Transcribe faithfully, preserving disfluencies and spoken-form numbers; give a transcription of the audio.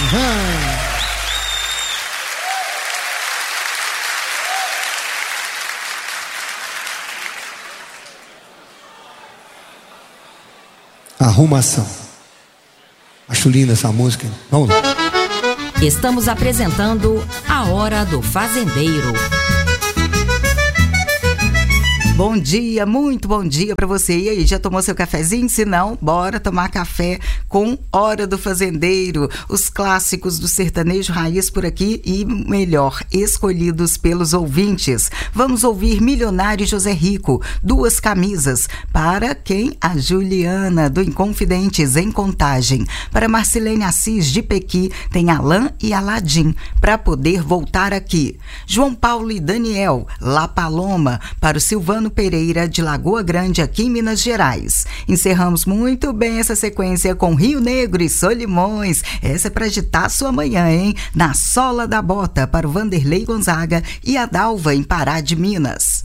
Uhum. Arrumação. Acho linda essa música. Vamos lá. Estamos apresentando A Hora do Fazendeiro. Bom dia, muito bom dia para você. E aí, já tomou seu cafezinho? Se não, bora tomar café com Hora do Fazendeiro. Os clássicos do sertanejo raiz por aqui e, melhor, escolhidos pelos ouvintes. Vamos ouvir Milionário José Rico, Duas Camisas. Para quem? A Juliana, do Inconfidentes, em Contagem. Para Marcilene Assis, de Pequi, tem Alain e Aladim, para poder voltar aqui. João Paulo e Daniel, La Paloma, para o Silvano Pereira, de Lagoa Grande, aqui em Minas Gerais. Encerramos muito bem essa sequência com Rio Negro e Solimões. Essa é para agitar sua manhã, hein? Na Sola da Bota, para o Vanderlei Gonzaga e a Dalva, em Pará de Minas.